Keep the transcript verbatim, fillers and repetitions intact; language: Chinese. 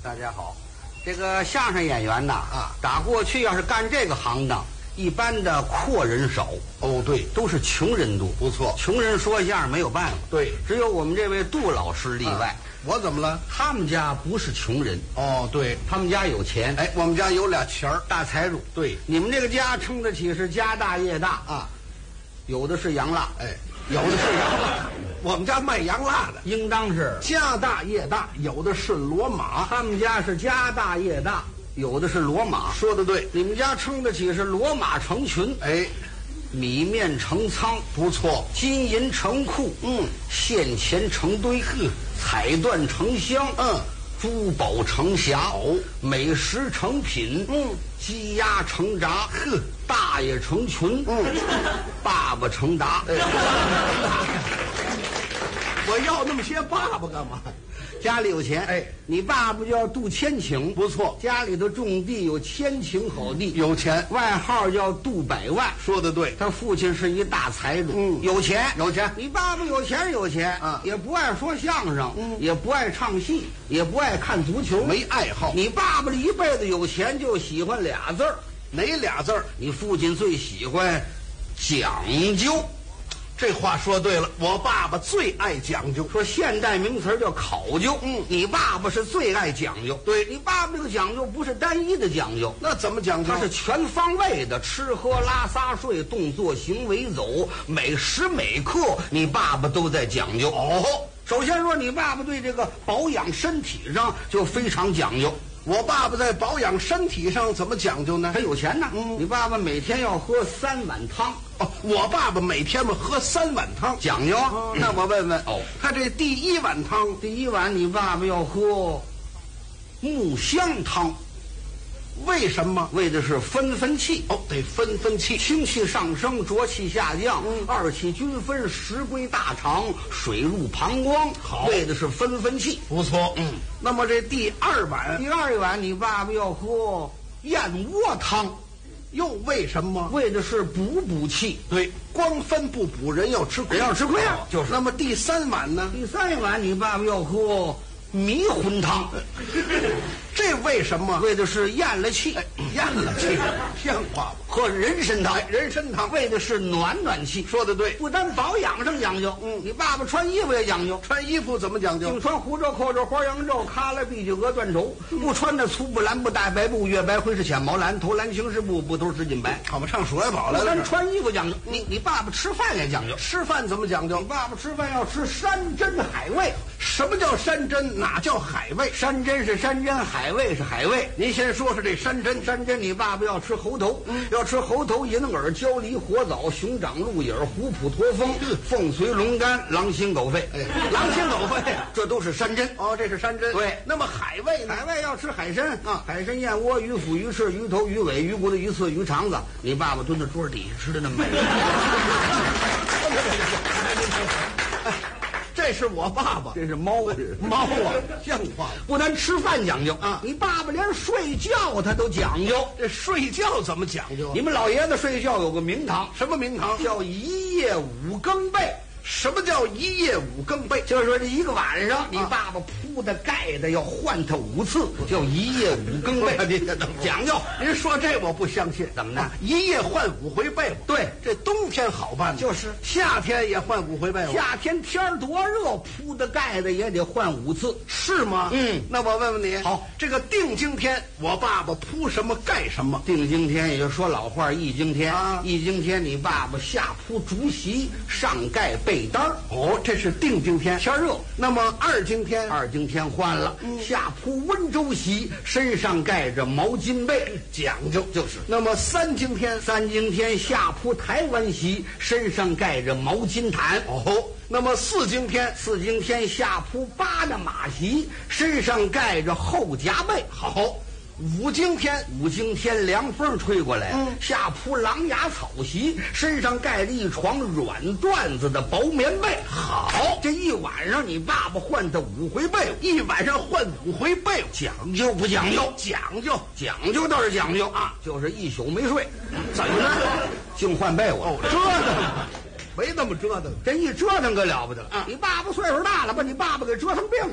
大家好。这个相声演员呐， 啊， 打过去要是干这个行当，一般的阔人少。 哦，对， 都是穷人多。 不错， 穷人说相声没有办法。 对， 只有我们这位杜老师例外。 啊、我怎么了？ 他们家不是穷人。 哦，对， 他们家有钱。 哎，我们家有俩钱儿， 大财主。 对， 你们这个家撑得起是家大业大啊， 有的是洋蜡， 哎，有的是洋蜡。我们家卖洋蜡的， 应当是家大业大，有的是骡马。 他们家是家大业大，有的是骡马。 说的对， 你们家撑得起是骡马成群， 哎， 米面成仓， 不错， 金银成库， 嗯， 现钱成堆，呵，彩缎成箱， 嗯， 珠宝成匣， 哦， 美食成品， 嗯， 鸡鸭成闸， 呵， 大爷成群， 嗯， 爸爸成达。 哎我要那么些爸爸干嘛？ 家里有钱， 哎， 你爸爸叫杜千顷， 不错， 家里头种地有千顷好地， 有钱， 外号叫杜百万。 说的对， 他父亲是一大财主， 嗯， 有钱， 有钱。 你爸爸有钱有钱， 啊， 也不爱说相声， 嗯， 也不爱唱戏，也不爱看足球， 没爱好。 你爸爸这一辈子有钱就喜欢俩字儿， 哪俩字儿？ 你父亲最喜欢讲究。 这话说对了，我爸爸最爱讲究。 说现代名词叫考究， 嗯， 你爸爸是最爱讲究。 对， 你爸爸这个讲究不是单一的讲究， 那怎么讲究？ 他是全方位的，吃喝拉撒睡，动作行为走，每时每刻你爸爸都在讲究。 哦， 首先说你爸爸对这个保养身体上就非常讲究。 我爸爸在保养身体上怎么讲究呢？ 他有钱呢， 嗯， 你爸爸每天要喝三碗汤。 哦，我爸爸每天嘛喝三碗汤， 讲究。 嗯、 那我问问，哦， 他这第一碗汤， 第一碗你爸爸要喝木香汤， 为什么？ 为的是分分气。 哦，得分分气， 清气上升，浊气下降， 嗯， 二气均分，食归大肠，水入膀胱。 好， 为的是分分气。 不错， 嗯。 那么这第二碗， 第二碗你爸爸要喝燕窝汤。 又为什么？ 为的是补补气。 对，光分不补，人要吃亏， 人要吃亏啊！就是。 那么第三碗呢？ 第三碗你爸爸要喝迷魂汤。 这为什么？ 为的是咽了气， 哎、咽了气，像话吗？ 喝人参汤， 哎、人参汤为的是暖暖气。 说的对， 不单保养上讲究， 嗯， 你爸爸穿衣服也讲究。 穿衣服怎么讲究？ 净穿胡诌、扣诌、花羊皱、卡拉、碧九鹅、缎绸，不穿的粗布、蓝布、大白布、月白灰是浅毛蓝、头蓝青是布，布头是金白。 好吧，唱鼠来宝来了。 咱穿衣服讲究，你你爸爸吃饭也讲究。 吃饭怎么讲究？ 你爸爸吃饭要吃山珍海味。 什么叫山珍？哪叫海味？ 山珍是山珍，海味是海味。 您先说说这山珍。 山珍，你爸爸要吃猴头， 嗯， 要吃猴头、银耳、焦梨、火枣、熊掌、鹿眼、虎脯、驼峰、凤髓、龙肝、狼心狗肺。 哎，狼心狗肺啊， 这都是山珍。 哦，这是山珍。 对， 那么海味呢？ 海味要吃海参啊， 海参、燕窝、鱼腹、鱼翅、鱼头、鱼尾、鱼骨头、鱼刺、鱼肠子。你爸爸蹲在桌底下吃的那么美。 这是我爸爸， 这是猫啊， 猫啊，像话吗？ 不但吃饭讲究啊， 你爸爸连睡觉他都讲究。 这睡觉怎么讲究？ 你们老爷子睡觉有个名堂， 什么名堂？ 叫一夜五更被。 什么叫一夜五更被？ 就是说这一个晚上，你爸爸铺的盖的要换他五次，叫一夜五更被。 您讲究。 您说这我不相信， 怎么呢？ 一夜换五回被窝。 对， 这冬天好办， 就是夏天也换五回被窝。 夏天天多热，铺的盖的也得换五次， 是吗？ 嗯， 那我问问你， 好， 这个定经天，我爸爸铺什么盖什么？ 定经天，也就说老话，易经天啊， 易经天，你爸爸下铺竹席，上盖被单儿。 哦，这是定经天， 天热。 那么二经天， 二经天换了， 嗯， 下铺温州席，身上盖着毛巾被， 讲究就是。 那么三经天， 三经天下铺台湾席，身上盖着毛巾毯。 哦，那么四经天， 四经天下铺八的马席，身上盖着厚夹被。 好。五经天， 五经天凉风吹过来， 嗯， 下铺狼牙草席，身上盖着一床软缎子的薄棉被。 好， 这一晚上你爸爸换他五回被， 一晚上换五回被， 讲究不讲究？ 讲究， 讲究倒是讲究啊，就是一宿没睡。 怎么呢？ 净换被窝， 哦，折腾。没那么折腾， 这一折腾可了不得了啊！你爸爸岁数大了，把你爸爸给折腾病了。